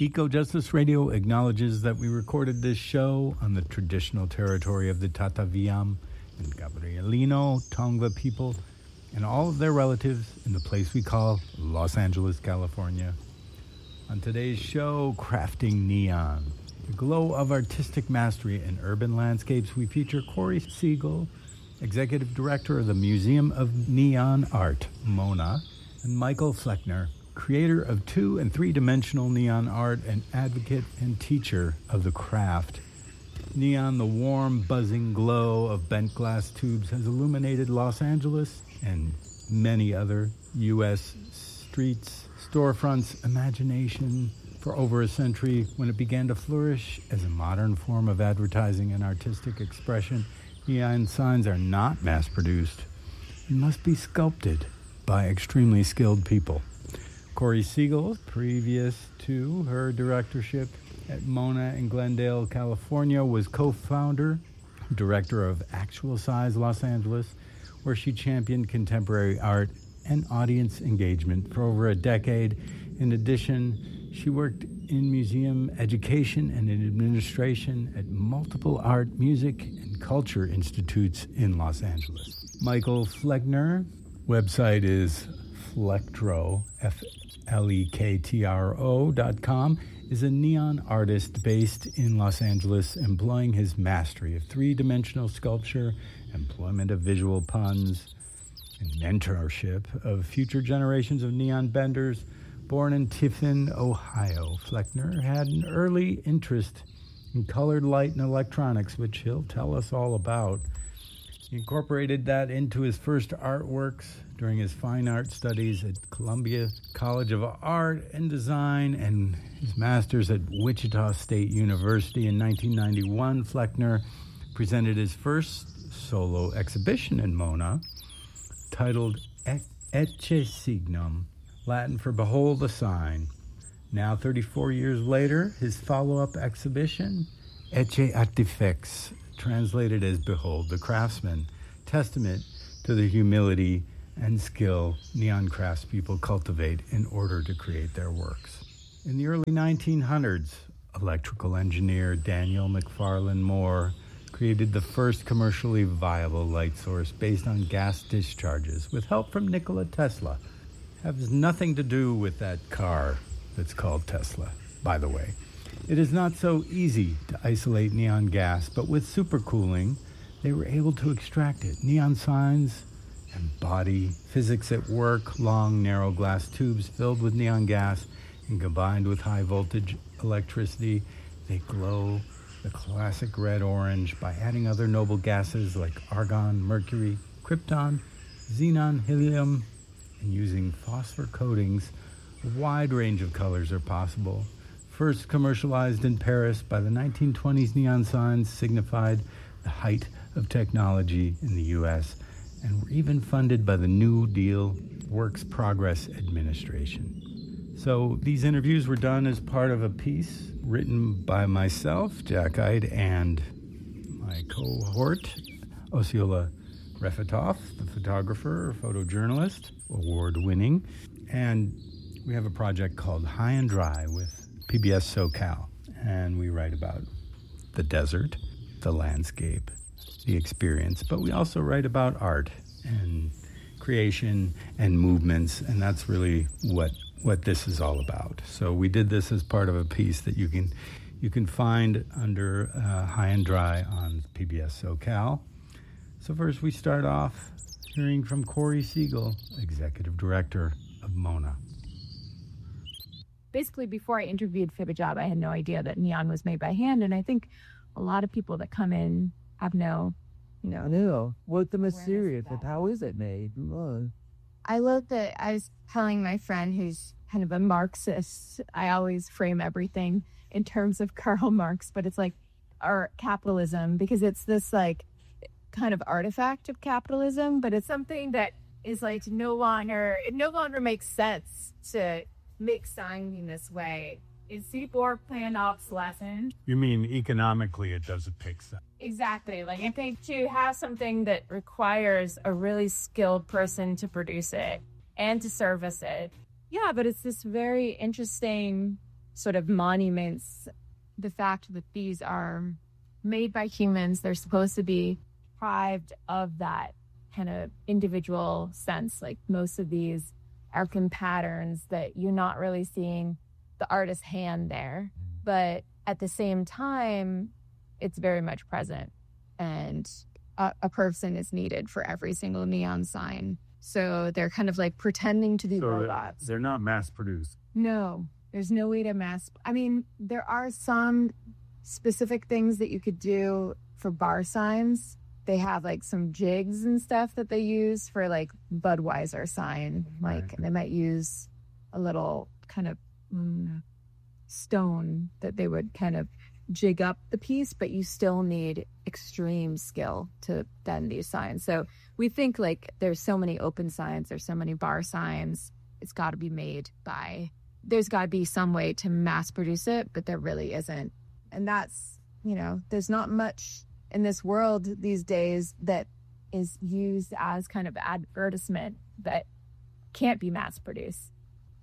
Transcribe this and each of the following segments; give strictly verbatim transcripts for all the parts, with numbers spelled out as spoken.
Eco Justice Radio acknowledges that we recorded this show on the traditional territory of the Tataviam and Gabrielino Tongva people and all of their relatives in the place we call Los Angeles, California. On today's show, Crafting Neon, the glow of artistic mastery in urban landscapes, we feature Corey Siegel, Executive Director of the Museum of Neon Art, MONA, and Michael Fleckner, creator of two- and three-dimensional neon art and advocate and teacher of the craft. Neon, the warm, buzzing glow of bent glass tubes, has illuminated Los Angeles and many other U S streets, storefronts, imagination for over a century. When it began to flourish as a modern form of advertising and artistic expression, neon signs are not mass-produced and must be sculpted by extremely skilled people. Corey Siegel, previous to her directorship at MONA in Glendale, California, was co-founder, director of Actual Size Los Angeles, where she championed contemporary art and audience engagement for over a decade. In addition, she worked in museum education and in administration at multiple art, music, and culture institutes in Los Angeles. Michael Fleckner, website is Flectro, F L E K T R O dot com, is a neon artist based in Los Angeles, employing his mastery of three-dimensional sculpture, employment of visual puns, and mentorship of future generations of neon benders. Born in Tiffin, Ohio, Fleckner had an early interest in colored light and electronics, which he'll tell us all about. He incorporated that into his first artworks during his fine art studies at Columbia College of Art and Design and his master's at Wichita State University. In nineteen ninety-one, Fleckner presented his first solo exhibition in MONA, titled Ecce Signum, Latin for Behold the Sign. Now, thirty-four years later, his follow-up exhibition, Ecce Artifex, translated as Behold the Craftsman, testament to the humility and skill neon craftspeople cultivate in order to create their works. In the early nineteen hundreds, electrical engineer Daniel McFarland Moore created the first commercially viable light source based on gas discharges with help from Nikola Tesla. Has nothing to do with that car that's called Tesla, by the way. It is not so easy to isolate neon gas, but with supercooling, they were able to extract it. Neon signs embody physics at work, long, narrow glass tubes filled with neon gas and combined with high-voltage electricity. They glow the classic red-orange by adding other noble gases like argon, mercury, krypton, xenon, helium, and using phosphor coatings. A wide range of colors are possible. First commercialized in Paris by the nineteen twenties, neon signs signified the height of technology in the U S and were even funded by the New Deal Works Progress Administration. So these interviews were done as part of a piece written by myself, Jack Ide, and my cohort, Osceola Refetoff, the photographer, photojournalist, award-winning. And we have a project called High and Dry with P B S SoCal, and we write about the desert, the landscape, the experience, but we also write about art and creation and movements, and that's really what what this is all about. So we did this as part of a piece that you can you can find under uh, High and Dry on P B S SoCal. So first we start off hearing from Corey Siegel, Executive Director of MONA. Basically, before I interviewed Fibajab, I had no idea that neon was made by hand, and I think a lot of people that come in have no, you know. I know. What's the mysterious of how is it made? Lord. I love that. I was telling my friend who's kind of a Marxist, I always frame everything in terms of Karl Marx, but it's like our capitalism, because it's this like kind of artifact of capitalism, but it's something that is like no longer, it no longer makes sense to make sign in this way. Is Seaboard planned obsolescence? You mean economically it doesn't make sense? Exactly. Like I think to have something that requires a really skilled person to produce it and to service it. Yeah, but it's this very interesting sort of monuments the fact that these are made by humans. They're supposed to be deprived of that kind of individual sense. Like most of these arcane patterns that you're not really seeing the artist's hand there. But at the same time, it's very much present. And a, a person is needed for every single neon sign. So they're kind of like pretending to be So robots. they're not mass produced. No, there's no way to mass. I mean, there are some specific things that you could do for bar signs. They have like some jigs and stuff that they use for like Budweiser sign. Like Right. they might use a little kind of mm, stone that they would kind of jig up the piece, but you still need extreme skill to bend these signs. So we think like there's so many open signs, there's so many bar signs. It's got to be made by, there's got to be some way to mass produce it, but there really isn't. And that's, you know, there's not much in this world these days that is used as kind of advertisement that can't be mass produced.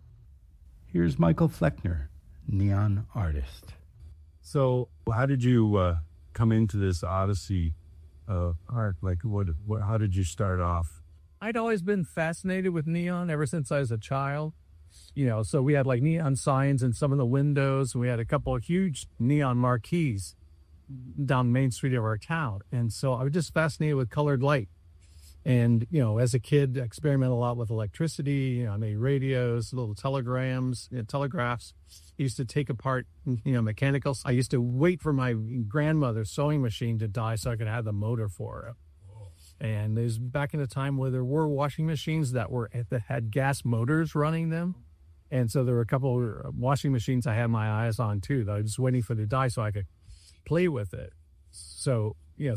Here's Michael Fleckner, neon artist. So, how did you uh, come into this odyssey of art? Like, what, what? How did you start off? I'd always been fascinated with neon ever since I was a child. You know, so we had like neon signs in some of the windows. We had a couple of huge neon marquees down Main Street of our town. And so I was just fascinated with colored light. And, you know, as a kid, I experimented a lot with electricity. You know, I made radios, little telegrams, you know, telegraphs. I used to take apart, you know, mechanicals. I used to wait for my grandmother's sewing machine to die so I could have the motor for it. And there's back in a time where there were washing machines that were that had gas motors running them. And so there were a couple of washing machines I had my eyes on too, that I was just waiting for to die so I could play with it. So, you know,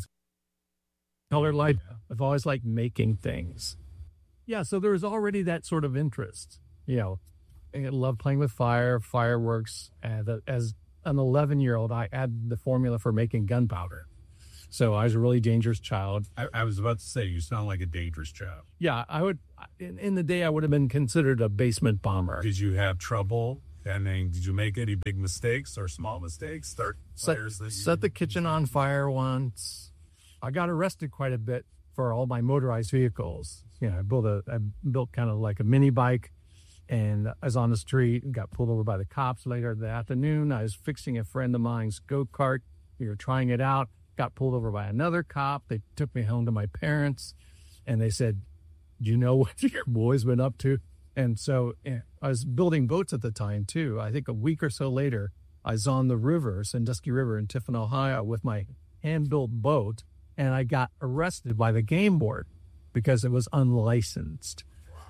colored light, I've always liked making things. Yeah, so there was already that sort of interest. You know, I love playing with fire, fireworks. And as an eleven-year-old, I had the formula for making gunpowder. So I was a really dangerous child. I, I was about to say, you sound like a dangerous child. Yeah, I would, in, in the day, I would have been considered a basement bomber. Did you have trouble? And then did you make any big mistakes or small mistakes? Start Set, fires that you set the kitchen on fire once. I got arrested quite a bit for all my motorized vehicles. You know, I built a, I built kind of like a mini bike, and I was on the street and got pulled over by the cops later that afternoon. I was fixing a friend of mine's go-kart. We were trying it out. Got pulled over by another cop. They took me home to my parents, and they said, "Do you know what your boy's been up to?" And so yeah, I was building boats at the time too. I think a week or so later, I was on the river, Sandusky River in Tiffin, Ohio, with my hand-built boat, and I got arrested by the game board because it was unlicensed.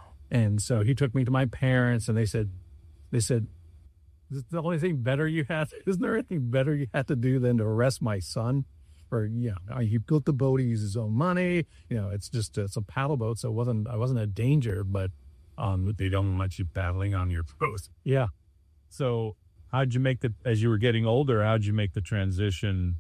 And so he took me to my parents, and they said, "They said, is the only thing better you had? Isn't there anything better you had to do than to arrest my son?" Or, you know, he built the boat, he used his own money. You know, it's just, it's a paddle boat, so it wasn't, I wasn't a danger, but um, they don't let you paddling on your boat. yeah. So how'd you make the, as you were getting older, how'd you make the transition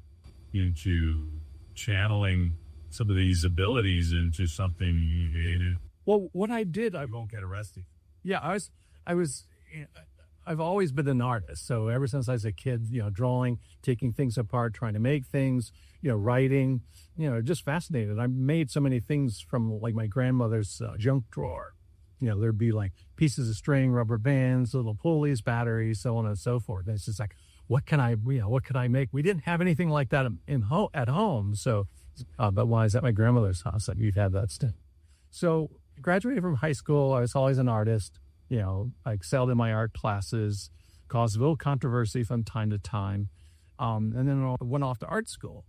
into channeling some of these abilities into something you, you, Well, what I did, I you won't get arrested? Yeah, I was, I was, I've always been an artist. So ever since I was a kid, you know, drawing, taking things apart, trying to make things, you know, writing, you know, just fascinated. I made so many things from like my grandmother's uh, junk drawer. You know, there'd be like pieces of string, rubber bands, little pulleys, batteries, so on and so forth. And it's just like, what can I, you know, what could I make? We didn't have anything like that in ho- at home. So, uh, but when I was at my grandmother's house, like, we've had that stuff. So graduated from high school. I was always an artist. You know, I excelled in my art classes, caused a little controversy from time to time. Um, and then I went off to art school.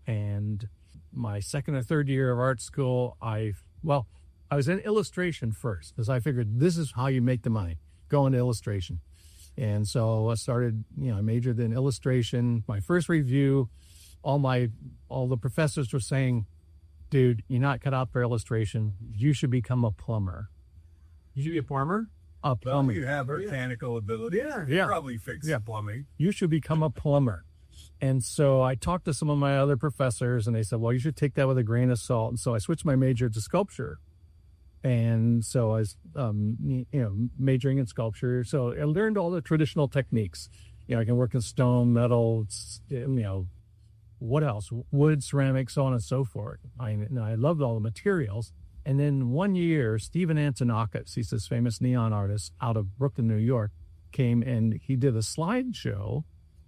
And my second or third year of art school, I, well, I was in illustration first, because I figured this is how you make the money, go into illustration. And so I started, you know, I majored in illustration. My first review, all my, all the professors were saying, "Dude, you're not cut out for illustration. You should become a plumber." You should be a plumber? A plumber. Well, you have mechanical ability. Yeah, Yeah. probably fix Yeah. plumbing. You should become a plumber. And so I talked to some of my other professors, and they said, well, you should take that with a grain of salt. And so I switched my major to sculpture. And so I was, um, you know, majoring in sculpture. So I learned all the traditional techniques. You know, I can work in stone, metal, you know, what else? Wood, ceramic, so on and so forth. I, and I loved all the materials. And then one year, Stephen Antonakis, he's this famous neon artist out of Brooklyn, New York, came and he did a slideshow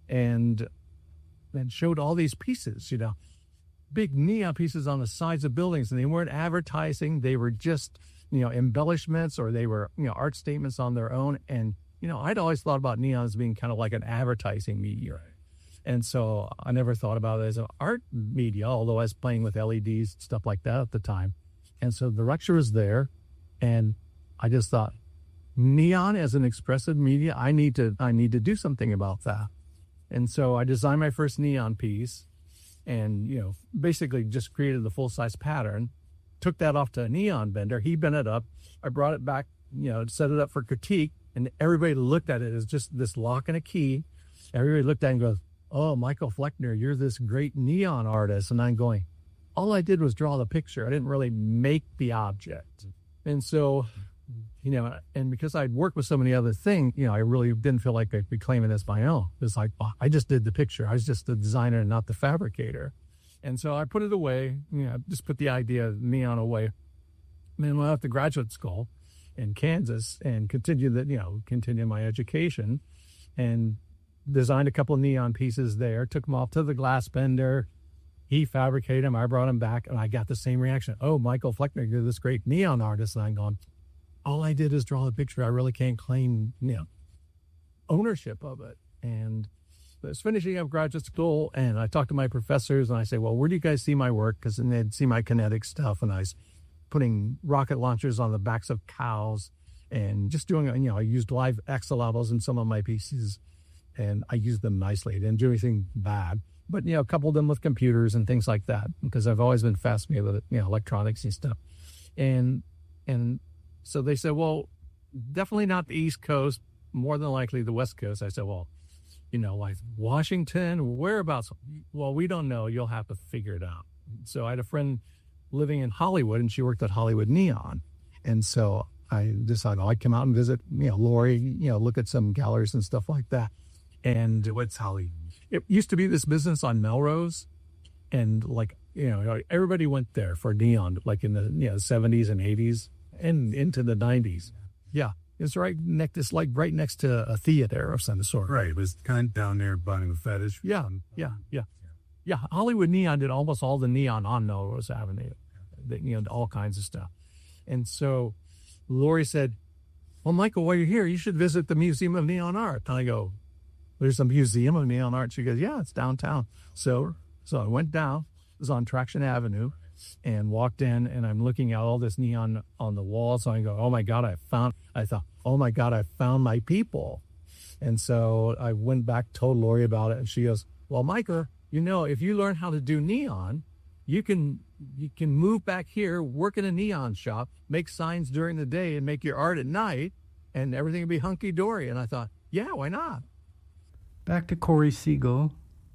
and and showed all these pieces, you know, big neon pieces on the sides of buildings. And they weren't advertising. They were just, you know, embellishments, or they were, you know, art statements on their own. And, you know, I'd always thought about neon as being kind of like an advertising media. And so I never thought about it as an art media, although I was playing with L E Ds, stuff like that at the time. And so the lecture was there, and I just thought, neon as an expressive media, I need to, I need to do something about that. And so I designed my first neon piece, and, you know, basically just created the full-size pattern, took that off to a neon vendor. He bent it up. I brought it back, you know, set it up for critique, and everybody looked at it as just this lock and a key. Everybody looked at it and goes, "Oh, Michael Fleckner, you're this great neon artist." And I'm going, all I did was draw the picture. I didn't really make the object. And so, you know, and because I'd worked with so many other things, you know, I really didn't feel like I could claim it as my own. It's like, oh, I just did the picture. I was just the designer and not the fabricator. And so I put it away, you know, just put the idea of neon away. And then went off to graduate school in Kansas and continued the, you know, continued my education and designed a couple of neon pieces there, took them off to the glass bender. He fabricated them. I brought them back, and I got the same reaction. "Oh, Michael Fleckner, you're this great neon artist." And I'm going, all I did is draw the picture. I really can't claim, you know, ownership of it. And I was finishing up graduate school, and I talked to my professors, and I say, "Well, where do you guys see my work?" Because then they'd see my kinetic stuff, and I was putting rocket launchers on the backs of cows and just doing, you know, I used live axolotls in some of my pieces, and I used them nicely. I didn't do anything bad. But, you know, coupled them with computers and things like that, because I've always been fascinated with, you know, electronics and stuff. And and so they said, "Well, definitely not the East Coast, more than likely the West Coast." I said, "Well, you know, like Washington, whereabouts?" "Well, we don't know. You'll have to figure it out." So I had a friend living in Hollywood, and she worked at Hollywood Neon. And so I decided, oh, I'd come out and visit, you know, Lori, you know, look at some galleries and stuff like that. And What's Hollywood? it used to be this business on Melrose, and like, you know, everybody went there for neon, like in the, you know, seventies and eighties and into the nineties. Yeah. It's right next, it's like right next to a theater of some sort. Right. It was kind of down there by the fetish. Yeah. Yeah. Yeah. Yeah. Hollywood Neon did almost all the neon on Melrose Avenue, the, you know, all kinds of stuff. And so Lori said, "Well, Michael, while you're here, you should visit the Museum of Neon Art." And I go, "There's a Museum of Neon Art?" She goes, "Yeah, it's downtown." So, so I went down, it was on Traction Avenue, and walked in, and I'm looking at all this neon on the wall. So I go, "Oh my God, I found," I thought, "Oh my God, I found my people." And so I went back, told Lori about it, and she goes, "Well, Micah, you know, if you learn how to do neon, you can, you can move back here, work in a neon shop, make signs during the day and make your art at night, and everything will be hunky-dory." And I thought, yeah, why not? Back to Corey Siegel.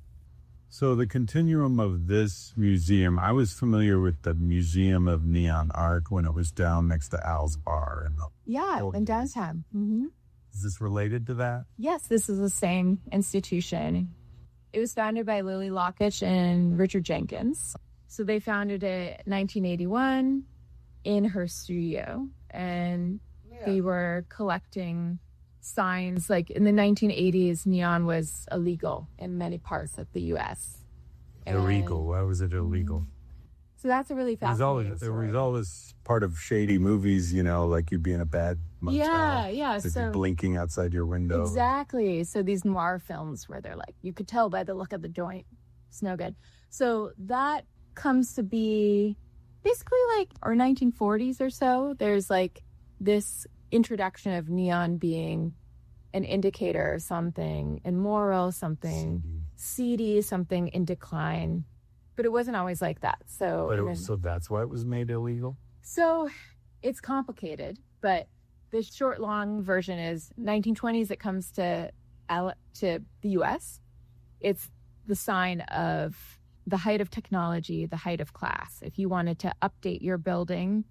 So the continuum of this museum, I was familiar with the Museum of Neon Art when it was down next to Al's Bar. And the, Yeah, in downtown. hmm is this related to that? Yes, this is the same institution. It was founded by Lily Lockitch and Richard Jenkins. So they founded it in nineteen eighty-one in her studio, and they were collecting signs. Like in the nineteen eighties, neon was illegal in many parts of the U S. Illegal. Why was it illegal? So that's a really It was fascinating always, it story. was always part of shady movies, you know, like you'd be in a bad motel. Yeah, yeah. They'd So be blinking outside your window. exactly. So these noir films where they're like, you could tell by the look of the joint, it's no good. So that comes to be basically like our nineteen forties or so. There's like this introduction of neon being an indicator of something immoral, something seedy, something in decline. But it wasn't always like that. So, But it and was, then- so that's why it was made illegal? so it's complicated, but the short, long version is nineteen twenties. It comes to Al- to the U S. It's the sign of the height of technology, the height of class. If you wanted to update your building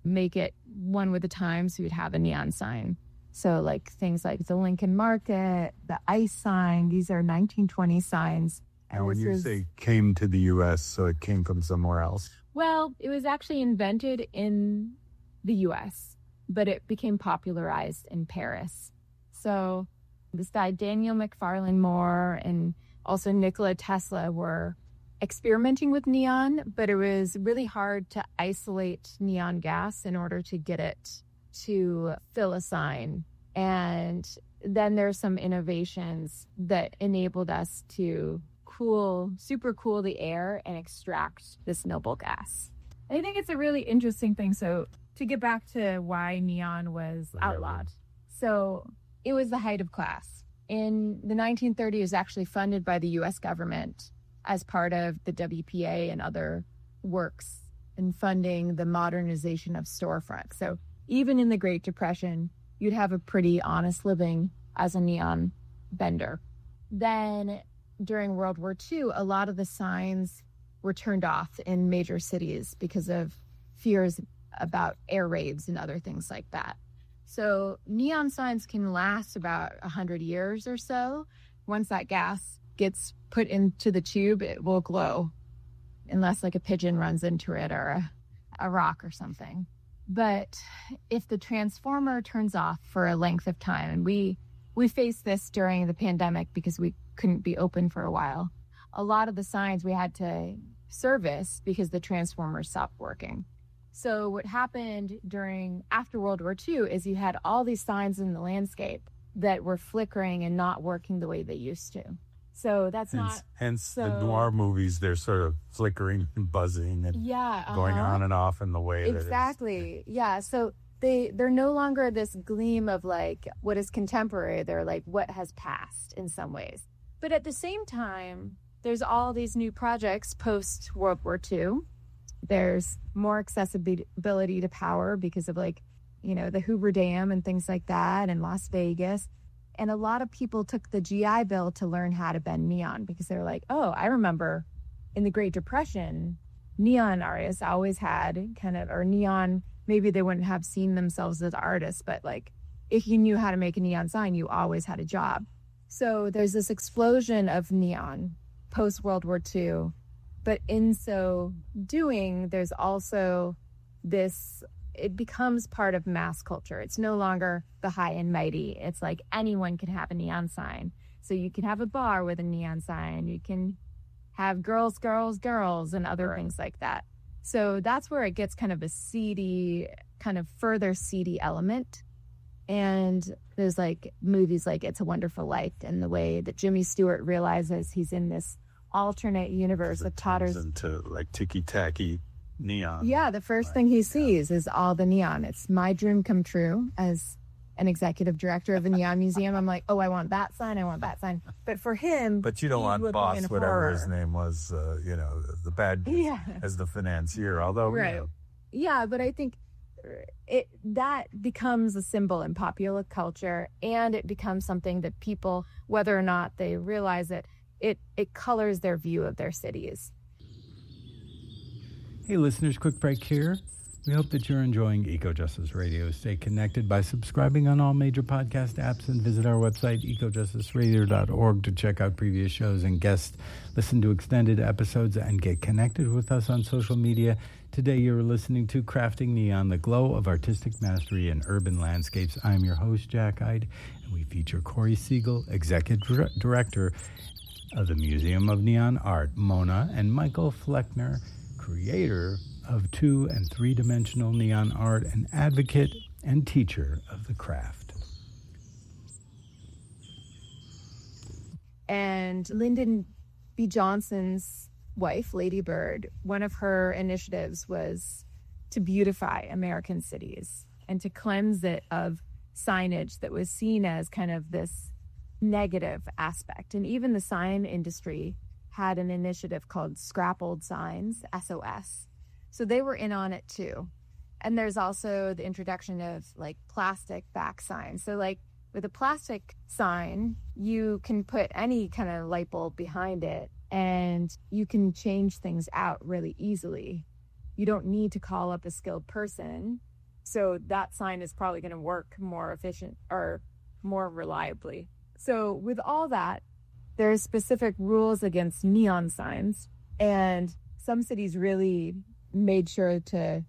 make it one with the times, so you'd have a neon sign. So like things like the Lincoln Market, the ICE sign, these are nineteen twenty signs. And when you say came to the U S, so it came from somewhere else? Well, it was actually invented in the U S, but it became popularized in Paris. So this guy, Daniel McFarlane Moore, and also Nikola Tesla were experimenting with neon, but it was really hard to isolate neon gas in order to get it to fill a sign. And then there's some innovations that enabled us to cool, super cool the air and extract this noble gas. I think it's a really interesting thing. So to get back to why neon was outlawed. So it was the height of class. In the nineteen thirties, it was actually funded by the U S government as part of the W P A and other works in funding the modernization of storefronts. So even in the Great Depression, you'd have a pretty honest living as a neon vendor. Then during World War Two, a lot of the signs were turned off in major cities because of fears about air raids and other things like that. So neon signs can last about one hundred years or so. Once that gas gets put into the tube, it will glow, unless like a pigeon runs into it or a, a rock or something. But if the transformer turns off for a length of time, and we we faced this during the pandemic because we couldn't be open for a while, a lot of the signs we had to service because the transformer stopped working. So what happened during after World War Two is you had all these signs in the landscape that were flickering and not working the way they used to. So that's hence, not hence so, the noir movies. They're sort of flickering and buzzing and yeah, uh-huh. going on and off in the way exactly. Yeah. So they they're no longer this gleam of like what is contemporary. They're like what has passed in some ways. But at the same time, there's all these new projects post World War Two. There's more accessibility to power because of like, you know, the Hoover Dam and things like that, and Las Vegas. And a lot of people took the G I Bill to learn how to bend neon because they're like, oh, I remember in the Great Depression, neon artists always had kind of, or neon, maybe they wouldn't have seen themselves as artists, but like if you knew how to make a neon sign, you always had a job. So there's this explosion of neon post World War Two. But in so doing, there's also this, it becomes part of mass culture. It's no longer the high and mighty. It's like anyone can have a neon sign. So you can have a bar with a neon sign. You can have girls, girls, girls, and other right. things like that. So that's where it gets kind of a seedy, kind of further seedy element. And there's like movies like It's a Wonderful Life, and the way that Jimmy Stewart realizes he's in this alternate universe that totters into like ticky-tacky neon. Yeah, the first right. thing he sees yeah. is all the neon. It's my dream come true as an executive director of a neon museum. I'm like, oh, I want that sign, I want that sign. But for him, but you don't want Boss, whatever horror. his name was, uh, you know, the bad yeah. as the financier. Although, right, you know. yeah, but I think it that becomes a symbol in popular culture, and it becomes something that people, whether or not they realize it, it it colors their view of their cities. Hey listeners, quick break here. We hope that you're enjoying Eco Justice Radio. Stay connected by subscribing on all major podcast apps and visit our website, eco justice radio dot org, to check out previous shows and guests, listen to extended episodes, and get connected with us on social media. Today you're listening to Crafting Neon, the glow of artistic mastery in urban landscapes. I'm your host, Jack Hyde, and we feature Corey Siegel, Executive Director of the Museum of Neon Art, Mona, and Michael Fleckner, creator of two- and three-dimensional neon art, and advocate and teacher of the craft. And Lyndon B. Johnson's wife, Lady Bird, one of her initiatives was to beautify American cities and to cleanse it of signage that was seen as kind of this negative aspect. And even the sign industry had an initiative called Scrap Old Signs, S O S. So they were in on it too. And there's also the introduction of like plastic back signs. So like with a plastic sign, you can put any kind of light bulb behind it and you can change things out really easily. You don't need to call up a skilled person So that sign is probably going to work more efficient or more reliably. So with all that, there's specific rules against neon signs. And some cities really made sure to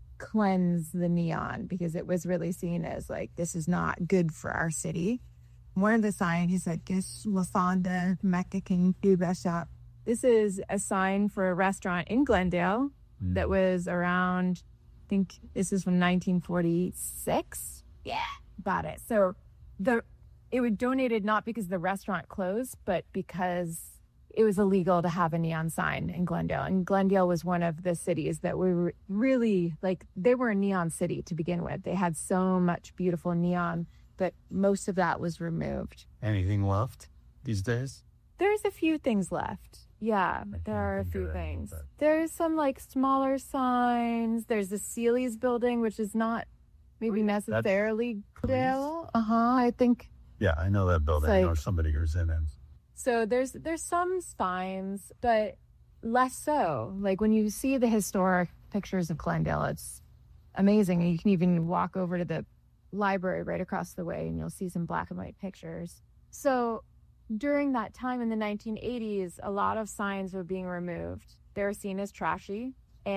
cleanse the neon because it was really seen as like, this is not good for our city. One of the signs, he said, "Guess Lasanda Mecca King Cuba shop." This is a sign for a restaurant in Glendale mm. that was around, I think this is from nineteen forty-six. Yeah, about it. So the it was donated not because the restaurant closed, but because it was illegal to have a neon sign in Glendale. And Glendale was one of the cities that were really, like, they were a neon city to begin with. They had so much beautiful neon, but most of that was removed. Anything left these days? There's a few things left. Yeah, there are a few things. There's some, like, smaller signs. There's the Sealy's building, which is not maybe necessarily Glendale. Uh-huh, I think. Yeah, I know that building. Like, I know somebody who's in it. So there's there's some signs, but less so. Like when you see the historic pictures of Glendale, it's amazing. And you can even walk over to the library right across the way and you'll see some black and white pictures. So during that time in the nineteen eighties, a lot of signs were being removed. They were seen as trashy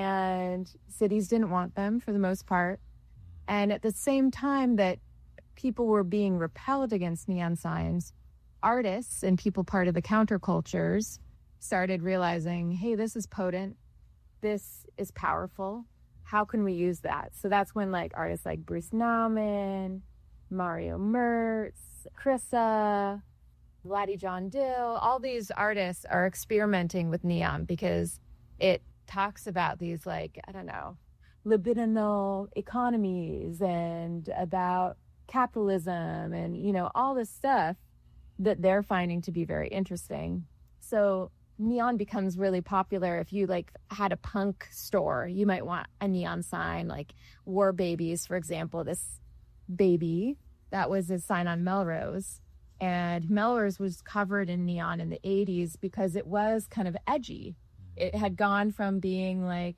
and cities didn't want them for the most part. And at the same time that people were being repelled against neon signs, artists and people part of the countercultures started realizing, hey, this is potent. This is powerful. How can we use that? So that's when like artists like Bruce Nauman, Mario Mertz, Krissa, Vladdy John Dill, all these artists are experimenting with neon because it talks about these like, I don't know, libidinal economies and about capitalism and, you know, all this stuff that they're finding to be very interesting. So neon becomes really popular. If you like had a punk store, you might want a neon sign, like War Babies, for example. This baby, that was a sign on Melrose. And Melrose was covered in neon in the eighties because it was kind of edgy. It had gone from being like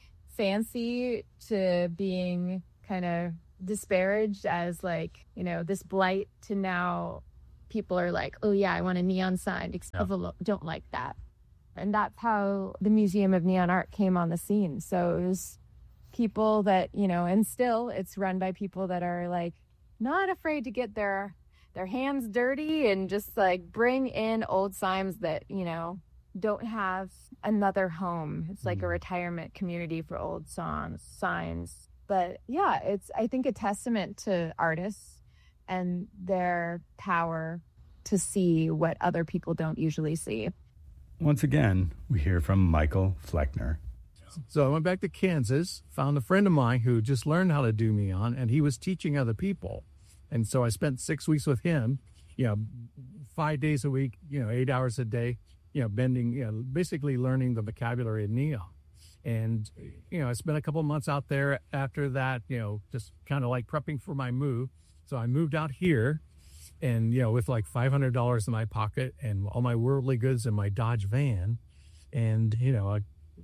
fancy to being kind of disparaged as like, you know, this blight to now people are like, oh yeah, I want a neon sign because Yeah. people don't like that. And that's how the Museum of Neon Art came on the scene. So it was people that, you know, and still it's run by people that are like not afraid to get their their hands dirty and just like bring in old signs that, you know, don't have another home. It's like a retirement community for old songs, signs. But yeah, it's, I think, a testament to artists and their power to see what other people don't usually see. Once again, we hear from Michael Fleckner. So I went back to Kansas, found a friend of mine who just learned how to do neon, and he was teaching other people. And so I spent six weeks with him, you know, five days a week, you know, eight hours a day, you know, bending, you know, basically learning the vocabulary of neon. And, you know, I spent a couple of months out there after that, you know, just kind of like prepping for my move. So I moved out here and, you know, with like five hundred dollars in my pocket and all my worldly goods in my Dodge van. And, you know, I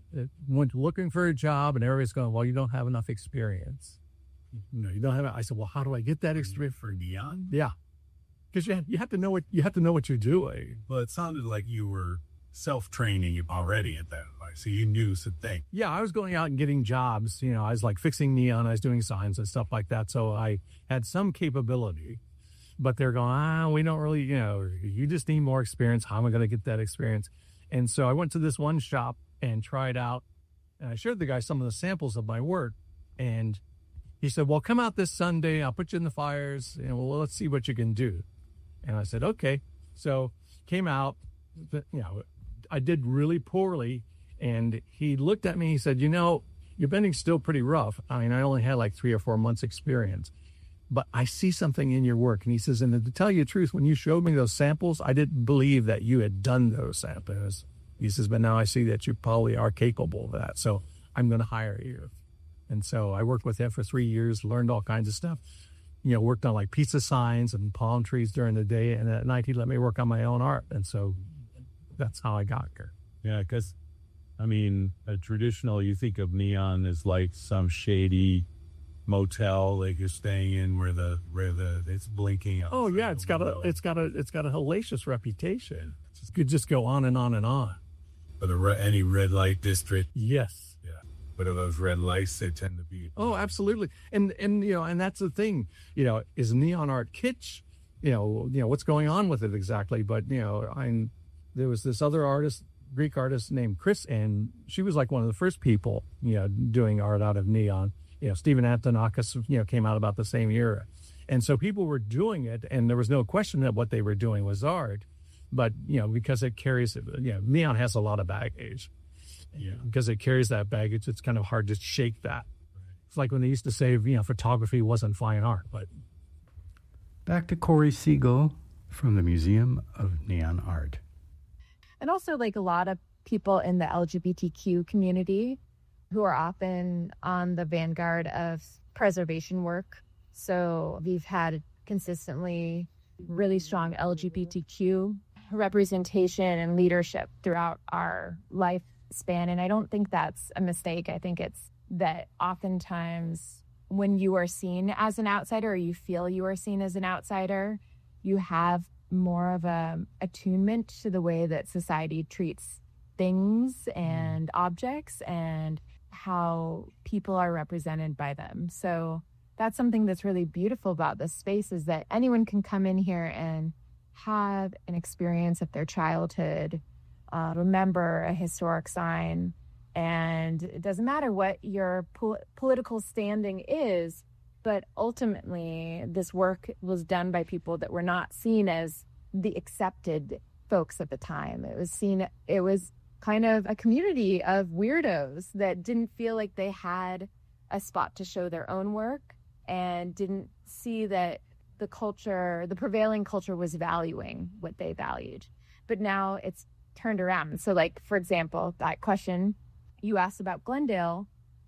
went looking for a job and everybody's going, well, you don't have enough experience. You know, you don't have it. I said, well, how do I get that experience For neon? Yeah. Because you have, you have to know what you have to know what you're doing. Well, it sounded like you were self-training already at that point, so you knew some things. Yeah, I was going out and getting jobs. You know, I was like fixing neon, I was doing signs and stuff like that. So I had some capability, but they're going, ah, we don't really, you know, you just need more experience. How am I going to get that experience? And so I went to this one shop and tried out, and I showed the guy some of the samples of my work, and he said, well, come out this Sunday. I'll put you in the fires, and well, let's see what you can do. And I said, okay. So came out, but, you know, I did really poorly. And he looked at me, he said, you know, your bending's still pretty rough. I mean, I only had like three or four months experience, but I see something in your work. And he says, and to tell you the truth, when you showed me those samples, I didn't believe that you had done those samples. He says, but now I see that you probably are capable of that. So I'm going to hire you. And so I worked with him for three years, learned all kinds of stuff, you know, worked on like pizza signs and palm trees during the day. And at night, he let me work on my own art. And so that's how I got here. Yeah, because, I mean, a traditional, you think of neon as like some shady motel like you're staying in where the where the it's blinking. Oh yeah, it's got a it's got a it's got a hellacious reputation. It could just go on and on and on. For the re- any red light district. Yes. Yeah. But of those red lights, they tend to be. Oh, absolutely. And and you know, and that's the thing. You know, is neon art kitsch? You know, you know what's going on with it exactly. But you know, I there was this other artist, Greek artist named Chris, and she was like one of the first people, you know, doing art out of neon. You know, Stephen Antonakis, you know, came out about the same era. And so people were doing it, and there was no question that what they were doing was art. But, you know, because it carries, you know, neon has a lot of baggage. Yeah. Because it carries that baggage, it's kind of hard to shake that. Right. It's like when they used to say, you know, photography wasn't fine art. But back to Corey Siegel from the Museum of Neon Art. And also, like, a lot of people in the L G B T Q community who are often on the vanguard of preservation work. So we've had consistently really strong L G B T Q representation and leadership throughout our lifespan. And I don't think that's a mistake. I think it's that oftentimes when you are seen as an outsider, or you feel you are seen as an outsider, you have more of a attunement to the way that society treats things and objects and how people are represented by them. So that's something that's really beautiful about this space, is that anyone can come in here and have an experience of their childhood, uh, remember a historic sign, and it doesn't matter what your pol- political standing is, but ultimately this work was done by people that were not seen as the accepted folks at the time. It was seen, it was kind of a community of weirdos that didn't feel like they had a spot to show their own work and didn't see that the culture, the prevailing culture, was valuing what they valued. But now it's turned around. So, like, for example, that question you asked about Glendale,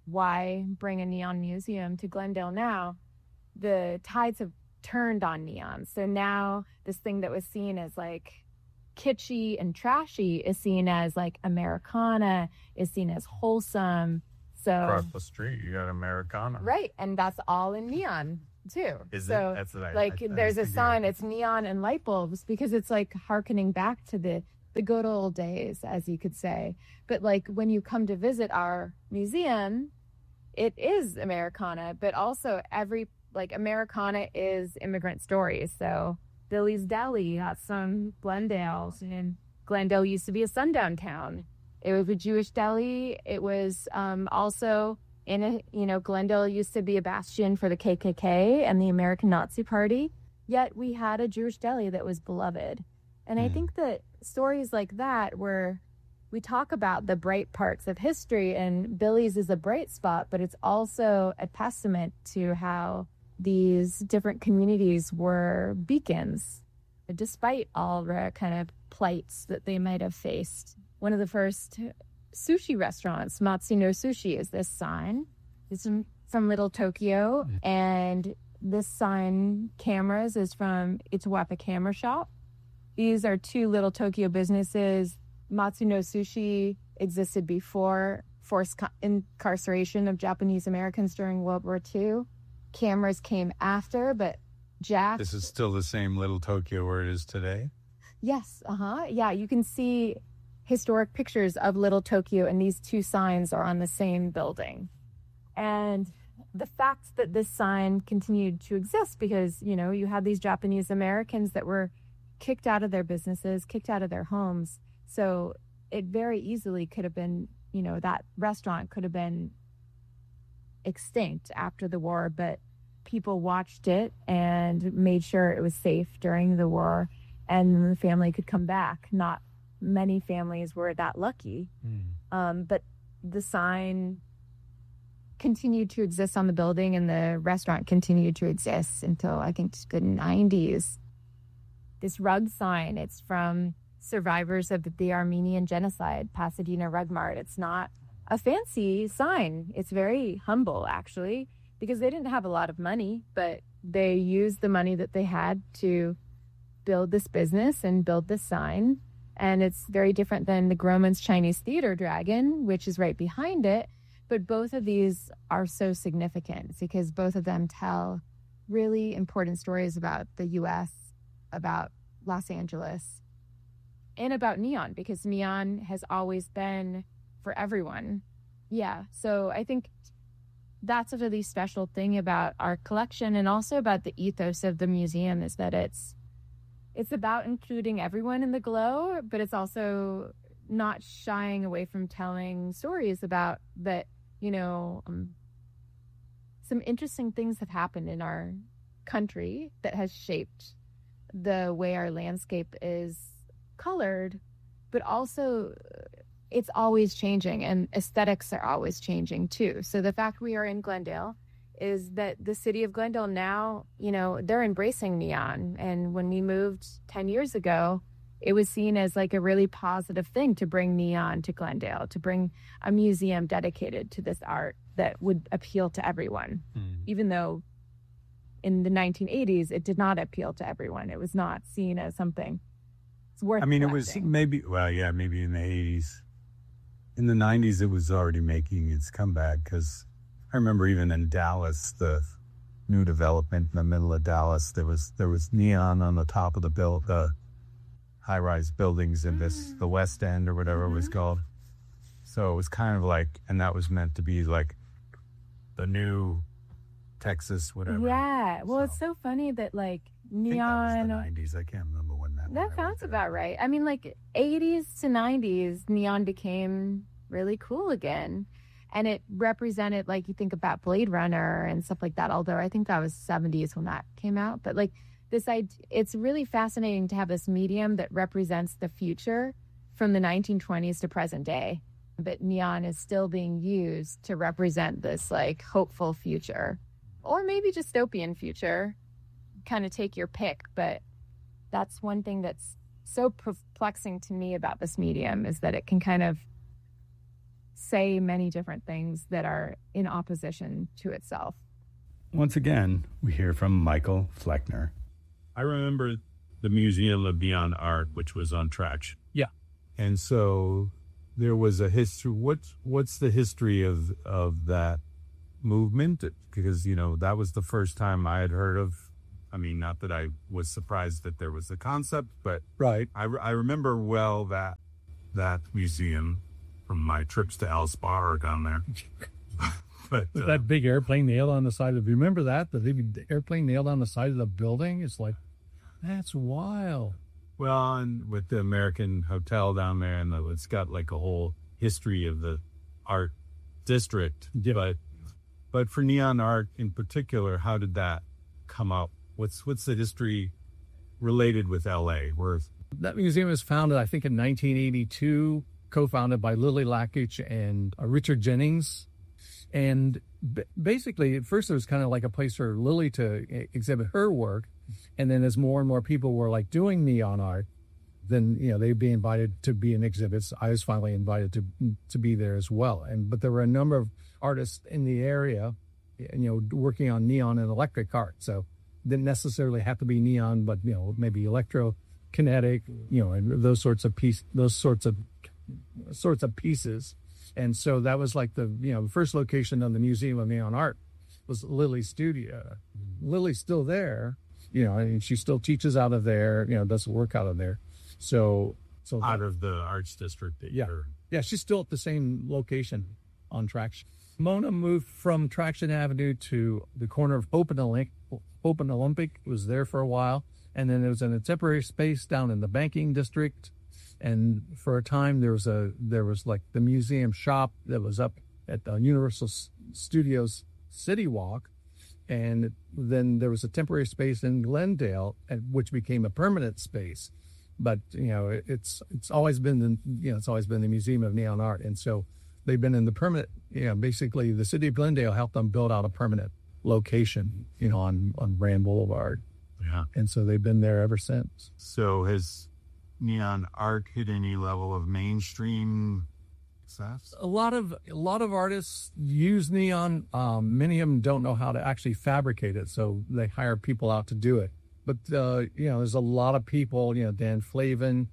why bring a neon museum to Glendale now? The tides have turned on neon. So now this thing that was seen as like kitschy and trashy is seen as like Americana, is seen as wholesome. So across the street, you got Americana, right? And that's all in neon too. Is so it? That's what I, like. I, I there's a figured. sign. It's neon and light bulbs because it's like hearkening back to the the good old days, as you could say. But like when you come to visit our museum, it is Americana, but also every like Americana is immigrant stories. So Billy's Deli got some Glendales, and Glendale used to be a sundown town. It was a Jewish deli. It was um, also in a, you know, Glendale used to be a bastion for the K K K and the American Nazi Party. Yet we had a Jewish deli that was beloved. And mm. I think that stories like that, where we talk about the bright parts of history, and Billy's is a bright spot, but it's also a testament to how these different communities were beacons, despite all the kind of plights that they might have faced. One of the first sushi restaurants, Matsuno Sushi, is this sign. It's from, from Little Tokyo, and this sign, cameras, is from Ituwapa Camera Shop. These are two Little Tokyo businesses. Matsuno Sushi existed before forced co- incarceration of Japanese Americans during World War Two. Cameras came after, but Jack... This is still the same Little Tokyo where it is today? Yes, uh-huh. Yeah, you can see historic pictures of Little Tokyo, and these two signs are on the same building. And the fact that this sign continued to exist because, you know, you had these Japanese Americans that were kicked out of their businesses, kicked out of their homes. So it very easily could have been, you know, that restaurant could have been extinct after the war, but people watched it and made sure it was safe during the war, and the family could come back. Not many families were that lucky. Mm. Um, but the sign continued to exist on the building, and the restaurant continued to exist until I think the nineties. This rug sign, it's from survivors of the Armenian genocide, Pasadena Rug Mart. It's not a fancy sign. It's very humble, actually, because they didn't have a lot of money, but they used the money that they had to build this business and build this sign. And it's very different than the Grauman's Chinese Theater Dragon, which is right behind it. But both of these are so significant because both of them tell really important stories about the U S, about Los Angeles, and about neon, because neon has always been for everyone. Yeah, so I think that's a really special thing about our collection, and also about the ethos of the museum, is that it's it's about including everyone in the glow, but it's also not shying away from telling stories about that, you know, um, some interesting things have happened in our country that has shaped the way our landscape is colored, but also it's always changing, and aesthetics are always changing too. So the fact we are in Glendale is that the city of Glendale now, you know, they're embracing neon. And when we moved ten years ago, it was seen as like a really positive thing to bring neon to Glendale, to bring a museum dedicated to this art that would appeal to everyone, mm. even though in the nineteen eighties, it did not appeal to everyone. It was not seen as something it's worth I mean, collecting. It was maybe, well, yeah, maybe in the eighties. In the nineties, it was already making its comeback, because I remember even in Dallas, the new development in the middle of Dallas, there was there was neon on the top of the build, the high-rise buildings in this, mm. the West End or whatever mm-hmm. it was called. So it was kind of like, and that was meant to be like the new Texas, whatever. Yeah. Well, so. It's so funny that like neon. I think that was the nineties. I can't remember when that. That sounds about right. I mean, like eighties to nineties, neon became really cool again, and it represented, like, you think about Blade Runner and stuff like that. Although I think that was seventies when that came out, but like this, I it's really fascinating to have this medium that represents the future from the nineteen twenties to present day. But neon is still being used to represent this like hopeful future, or maybe dystopian future. Kind of take your pick, but that's one thing that's so perplexing to me about this medium, is that it can kind of say many different things that are in opposition to itself. Once again, we hear from Michael Fleckner. I remember the Museum of Neon Art, which was on Traction. Yeah. And so there was a history. What's, what's the history of, of that movement? Because, you know, that was the first time I had heard of. I mean, not that I was surprised that there was a concept, but right. I, I remember well that that museum from my trips to El Spar down there. But With uh, that big airplane nailed on the side of, you remember that? The big airplane nailed on the side of the building? It's like, that's wild. Well, and with the American Hotel down there, and the, it's got like a whole history of the art district. Yeah. But but for neon art in particular, how did that come up? What's what's the history related with L A? Where that museum was founded, I think, in nineteen eighty-two, co-founded by Lily Lackich and uh, Richard Jennings. And b- basically, at first, it was kind of like a place for Lily to e- exhibit her work. And then as more and more people were like doing neon art, then, you know, they'd be invited to be in exhibits. I was finally invited to to be there as well. And but there were a number of artists in the area, you know, working on neon and electric art. So didn't necessarily have to be neon, but, you know, maybe electrokinetic, you know, and those sorts of piece, those sorts of sorts of pieces. And so that was like the, you know, the first location of the Museum of Neon Art was Lily's studio. Lily's still there, you know, and she still teaches out of there, you know, does work out of there. So, so out that, of the arts district. That yeah, you're... yeah, she's still at the same location on Traction. Mona moved from Traction Avenue to the corner of Hope and Olympic. Hope and Olympic was there for a while, and then it was in a temporary space down in the banking district. And for a time, there was a there was like the museum shop that was up at the Universal Studios City Walk, and then there was a temporary space in Glendale, which became a permanent space. But you know, it, it's it's always been the, you know it's always been the Museum of Neon Art, and so they've been in the permanent. You know, basically, the city of Glendale helped them build out a permanent location, you know, on on Brand Boulevard. Yeah, and so they've been there ever since. So has neon art hit any level of mainstream success? A lot of a lot of artists use neon. Um, many of them don't know how to actually fabricate it, so they hire people out to do it. But uh, you know, there's a lot of people. You know, Dan Flavin,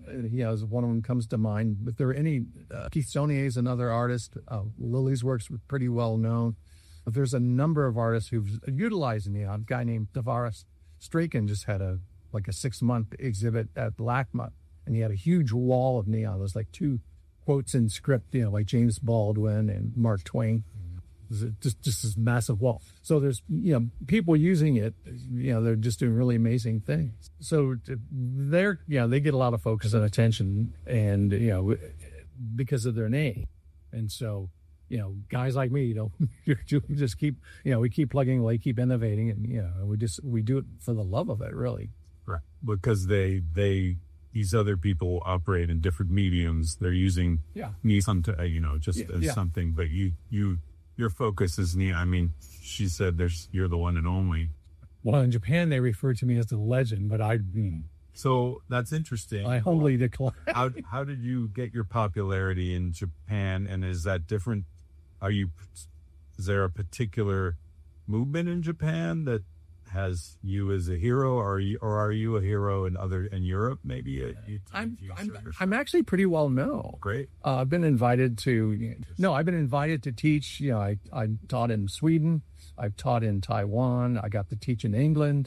uh, you know, one of them comes to mind. If there are any, uh, Keith Saunier is another artist. Uh, Lily's works were pretty well known. But there's a number of artists who've utilized neon. A guy named Tavares Strachan just had a like a six month exhibit at LACMA, and he had a huge wall of neon. There's like two quotes in script, you know, like James Baldwin and Mark Twain. Just just this massive wall. So there's, you know, people using it, you know, they're just doing really amazing things. So they're, you know, they get a lot of focus and attention, and, you know, because of their name. And so, you know, guys like me, you know, we just keep, you know, we keep plugging away, keep innovating, and, you know, we just, we do it for the love of it, really. Right. Because they, they, these other people operate in different mediums. They're using Yeah. Nissan to, uh, you know, just Yeah, as yeah. something, but you, you, your focus is neon. I mean, she said there's, you're the one and only. Well, in Japan, they refer to me as the legend, but I, So that's interesting. I humbly decline. how how did you get your popularity in Japan, and is that different? Are you is there a particular movement in Japan that has you as a hero, or are you, or are you a hero in other in Europe? Maybe uh, you, I'm, you I'm, sort of- I'm actually pretty well known. great. Uh, I've been invited to, no, I've been invited to teach. You know, I, I taught in Sweden. I've taught in Taiwan. I got to teach in England.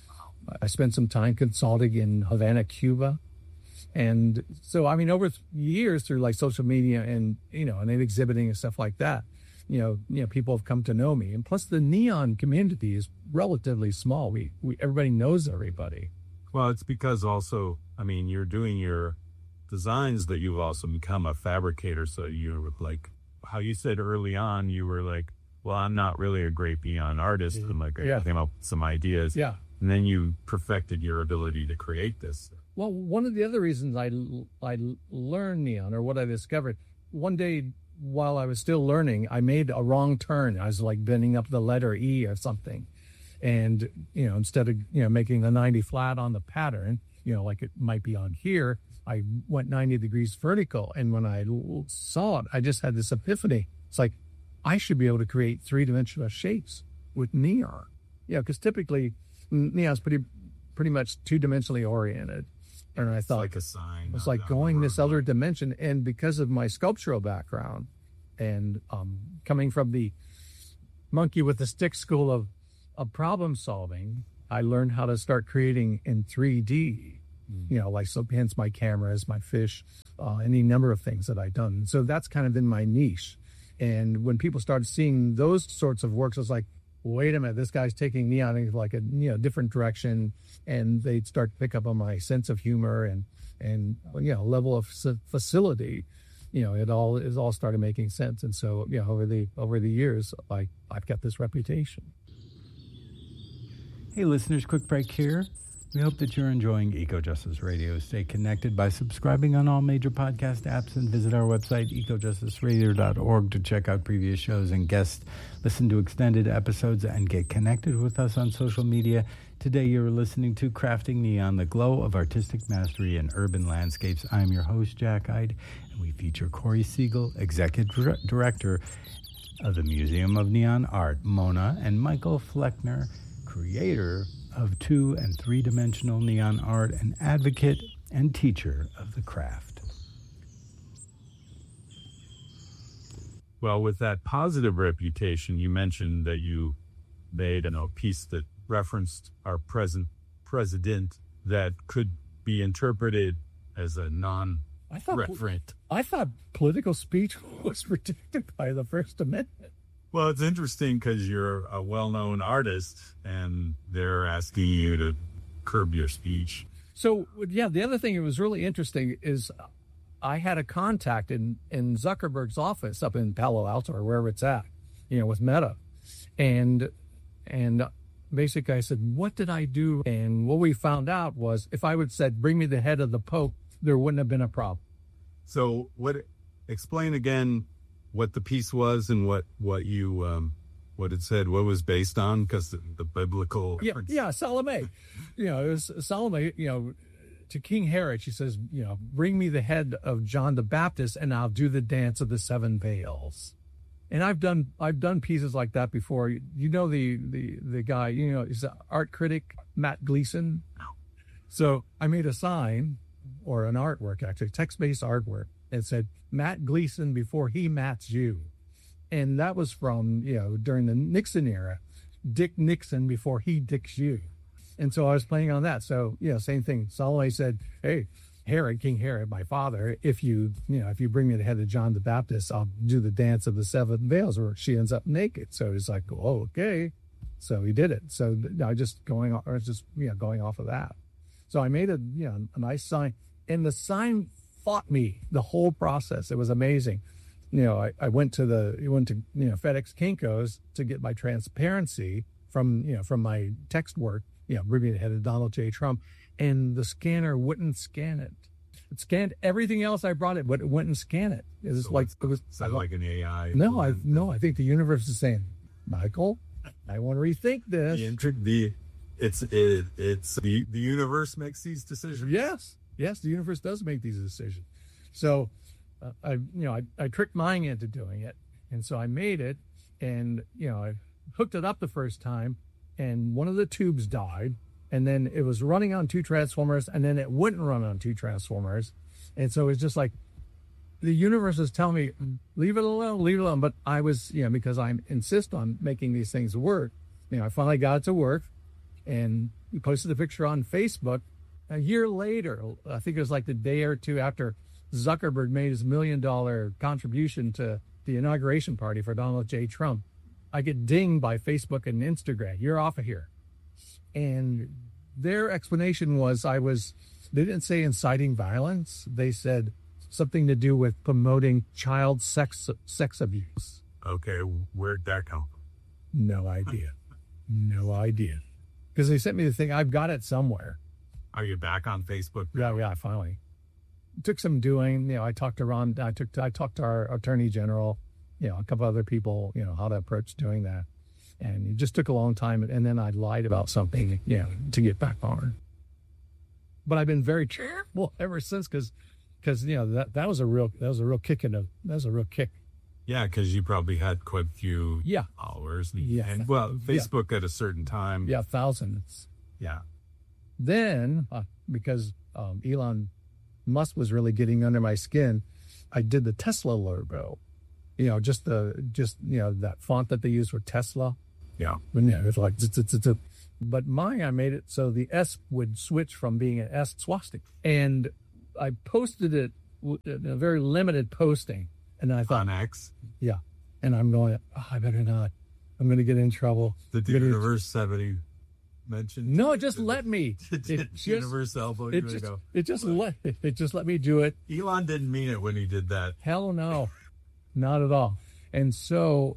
I spent some time consulting in Havana, Cuba. And so, I mean, over years through like social media and, you know, and then exhibiting and stuff like that, you know, you know, people have come to know me. And plus the neon community is relatively small. We, we, everybody knows everybody. Well, it's because also, I mean, you're doing your designs, that you've also become a fabricator. So you're like, how you said early on, you were like, well, I'm not really a great neon artist. And like, Yeah. I came up with some ideas. Yeah. And then you perfected your ability to create this. Well, one of the other reasons I, I learned neon, or what I discovered, one day while I was still learning, I made a wrong turn. I was like bending up the letter E or something. And, you know, instead of, you know, making the ninety flat on the pattern, you know, like it might be on here, I went ninety degrees vertical. And when I l- saw it, I just had this epiphany. It's like, I should be able to create three-dimensional shapes with neon. Yeah, because typically neon's pretty, pretty much two-dimensionally oriented. And I It's thought, like a sign. it's on- like on going the this road. other dimension. And because of my sculptural background and um, coming from the monkey with the stick school of, of problem solving, I learned how to start creating in three D, you know, like, so hence my cameras, my fish, uh, any number of things that I've done. So that's kind of been my niche. And when people started seeing those sorts of works, I was like, wait a minute, this guy's taking neon in like a, you know, different direction. And they'd start to pick up on my sense of humor and, and, you know, level of s- facility. You know, it all, it all started making sense. And so, you know, over the, over the years, like, I've got this reputation. Hey listeners, quick break here. We hope that you're enjoying Eco Justice Radio. Stay connected by subscribing on all major podcast apps and visit our website, eco justice radio dot org, to check out previous shows and guests, listen to extended episodes, and get connected with us on social media. Today you're listening to Crafting Neon, the glow of artistic mastery in urban landscapes. I'm your host, Jack Ide, and we feature Corey Siegel, Executive Dir- Director of the Museum of Neon Art, Mona, and Michael Fleckner, creator of two and three-dimensional neon art, and advocate and teacher of the craft. Well, with that positive reputation, you mentioned that you made you know, a piece that referenced our present president that could be interpreted as a I thought, non-referent. I thought political speech was protected by the First Amendment. Well, it's interesting because you're a well-known artist, and they're asking you to curb your speech. So, yeah, the other thing that was really interesting is I had a contact in, in Zuckerberg's office up in Palo Alto or wherever it's at, you know, with Meta. And, and basically I said, what did I do? And what we found out was if I would said, bring me the head of the Pope, there wouldn't have been a problem. So, what? Explain again what the piece was and what what you um, what it said, what it was based on, because the, the biblical. Yeah, yeah, Salome. You know, it was Salome, you know, to King Herod, she says, you know, bring me the head of John the Baptist and I'll do the dance of the seven veils. And I've done I've done pieces like that before. You know the the the guy, you know, he's an art critic, Matt Gleason. So I made a sign or an artwork, actually, text-based artwork. It said, Matt Gleason before he mats you. And that was from, you know, during the Nixon era, Dick Nixon before he dicks you. And so I was playing on that. So, you know, same thing. Salome said, hey, Herod, King Herod, my father, if you, you know, if you bring me the head of John the Baptist, I'll do the dance of the seven veils where she ends up naked. So he's like, oh, okay. So he did it. So I just going off, or just, you know, going off of that. So I made a, you know, a nice sign, and the sign fought me the whole process. It was amazing. You know, I, I went to the, I went to, you know, FedEx Kinko's to get my transparency from, you know, from my text work, you know, bringing the head of Donald J. Trump, and the scanner wouldn't scan it. It scanned everything else I brought it, but it wouldn't scan it. It was So like, it was Sound like an A I. no, I, no, I think the universe is saying, Michael, I want to rethink this. The, intri- the it's it, it's the the universe makes these decisions. Yes, yes, the universe does make these decisions. So, uh, I, you know, I, I tricked mine into doing it, and so I made it, and you know, I hooked it up the first time, and one of the tubes died, and then it was running on two transformers, and then it wouldn't run on two transformers, and so it's just like the universe is telling me, leave it alone, leave it alone. But I was, you know, because I insist on making these things work, you know, I finally got it to work, and we posted the picture on Facebook. A year later, I think it was like the day or two after Zuckerberg made his million dollar contribution to the inauguration party for Donald J. Trump, I get dinged by Facebook and Instagram. You're off of here. And their explanation was I was, they didn't say inciting violence. They said something to do with promoting child sex sex abuse. Okay, where'd that come from? No idea. No idea. Because they sent me the thing. I've got it somewhere. Are you back on Facebook? Yeah, yeah, finally. It took some doing. You know, I talked to Ron. I took. I talked to our Attorney General. You know, a couple other people. You know, how to approach doing that, and it just took a long time. And then I lied about something. You know, to get back on. But I've been very careful ever since, because, because you know that that was a real that was a real kick in the that was a real kick. Yeah, because you probably had quite a few Yeah. followers. And, Yeah. and well, Facebook at a certain time. Yeah, thousands. Yeah. Then, uh, because um, Elon Musk was really getting under my skin, I did the Tesla logo. You know, just the just you know that font that they use for Tesla. Yeah. But yeah, it's like z- z- z- z- but mine, I made it so the S would switch from being an S swastika, and I posted it w- in a very limited posting, and I thought, On X. yeah, and I'm going, oh, I better not. I'm going to get in trouble. Did the I'm gonna- universe have any mention? No, it just let me. Did It the just, universe elbow it you just, to go? it just let it just let me do it. Elon didn't mean it when he did that. Hell no, not at all. And so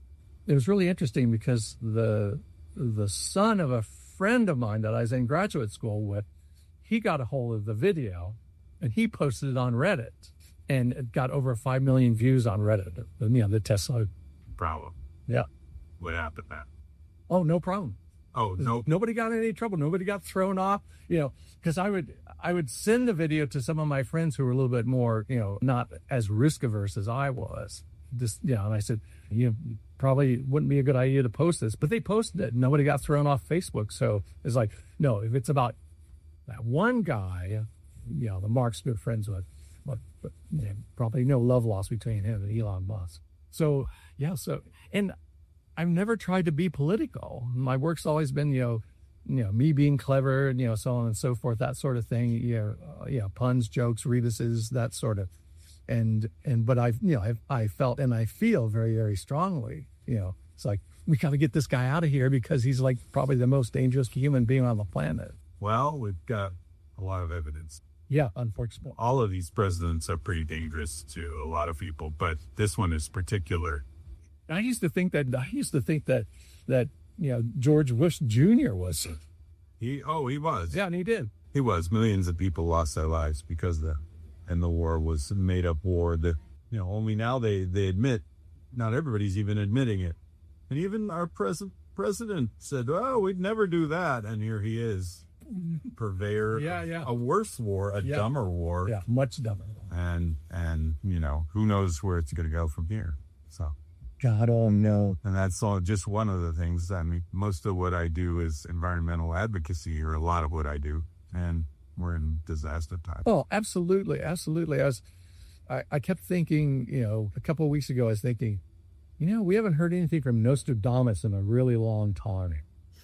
it was really interesting because the the son of a friend of mine that I was in graduate school with, he got a hold of the video and he posted it on Reddit, and it got over five million views on Reddit. You know, the Tesla. Problem. Yeah. What happened then? Oh, no problem. Oh, no. Nobody got in any trouble. Nobody got thrown off, you know, because I would, I would send the video to some of my friends who were a little bit more, you know, not as risk averse as I was. Just, you know, and I said, you know, probably wouldn't be a good idea to post this, but they posted it. Nobody got thrown off Facebook. So it's like, no, if it's about that one guy, you know, the Mark's good friends with, but, but you know, probably no love lost between him and Elon Musk. So, yeah. So, and I've never tried to be political. My work's always been, you know, you know, me being clever and, you know, so on and so forth, that sort of thing. You know, uh, you know, puns, jokes, rebuses, that sort of, and, and, but I've, you know, I've, I felt and I feel very, very strongly, you know, it's like, we got to get this guy out of here because he's like probably the most dangerous human being on the planet. Well, we've got a lot of evidence. Yeah, unfortunately. All of these presidents are pretty dangerous to a lot of people, but this one is particular. I used to think that, I used to think that, that, you know, George Bush Junior was. He, oh, he was. Yeah, and he did. He was. Millions of people lost their lives because the, and the war was a made up war. The, you know, only now they, they admit, not everybody's even admitting it. And even our present president said, oh, we'd never do that. And here he is, purveyor. Yeah, yeah. A worse war, a Yeah. dumber war. Yeah, much dumber. And, and, you know, who knows where it's going to go from here. So. God, oh no. And that's all just one of the things. I mean, most of what I do is environmental advocacy, or a lot of what I do. And we're in disaster time. Oh, absolutely, absolutely. I was, I, I kept thinking, you know, a couple of weeks ago, I was thinking, you know, we haven't heard anything from Nostradamus in a really long time.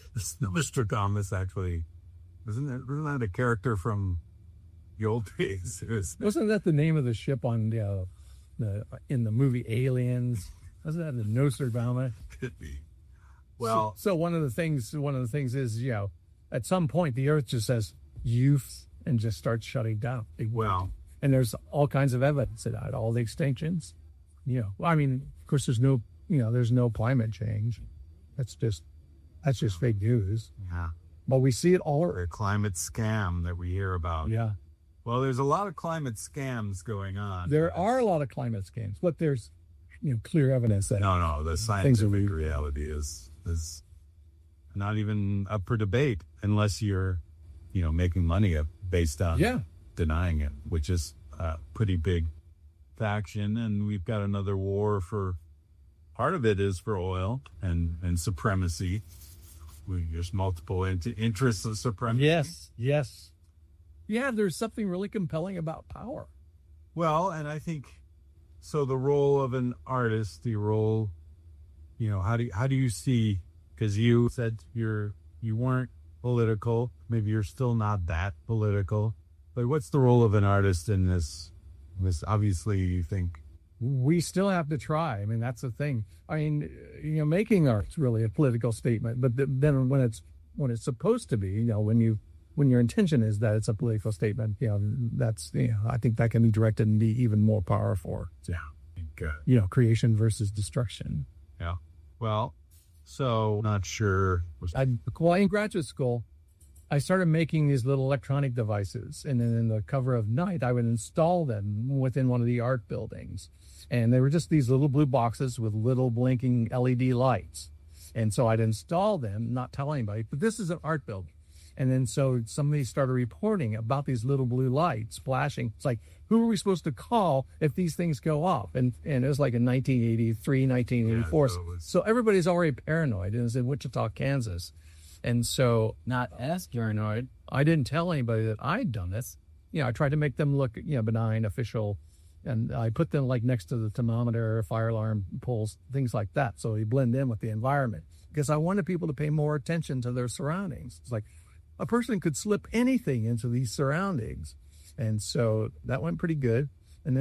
Nostradamus, actually, isn't that, isn't that a character from the old days? It was, Wasn't that the name of the ship on, you know, the in the movie Aliens? Wasn't that the Nostradamus? could be. Well, so, so one of the things, one of the things is, you know, at some point the Earth just says youth and just starts shutting down. well, And there's all kinds of evidence of that, all the extinctions. You know, I mean, of course, there's no, you know, there's no climate change. That's just, that's just fake news. yeah, But we see it all. the climate scam that we hear about. Yeah, Well, there's a lot of climate scams going on. there are a lot of climate scams, but there's, you know, clear evidence that No, no, the Things are scientific we- reality is is not even up for debate unless you're, you know, making money up based on yeah, denying it, which is a pretty big faction. And we've got another war for, part of it is for oil and, and supremacy. We, there's multiple in- interests of supremacy. yes, yes, yeah. There's something really compelling about power. Well, and I think, so the role of an artist, the role, you know, how do you, how do you see, because you said you're, you weren't political, maybe you're still not that political, but what's the role of an artist in this, this obviously you think, We still have to try. I mean, that's the thing. I mean, you know, making art's really a political statement, but th- then when it's when it's supposed to be, you know, when you when your intention is that it's a political statement, you know, that's, you know, I think that can be directed and be even more powerful. yeah, I think, uh, You know, creation versus destruction. yeah. Well, so not sure. I, while in graduate school, I started making these little electronic devices, and then in the cover of night, I would install them within one of the art buildings. And they were just these little blue boxes with little blinking L E D lights. And so I'd install them, not tell anybody, but this is an art building. And then so somebody started reporting about these little blue lights flashing. It's like, who are we supposed to call if these things go off? And and it was like in nineteen eighty-three, nineteen eighty-four. Yeah, so it was- so everybody's already paranoid. And it's in Wichita, Kansas. And so Not as paranoid. I didn't tell anybody that I'd done this. You know, I tried to make them look, you know, benign, official. And I put them like next to the thermometer, fire alarm poles, things like that. So you blend in with the environment, because I wanted people to pay more attention to their surroundings. It's like a person could slip anything into these surroundings. And so that went pretty good.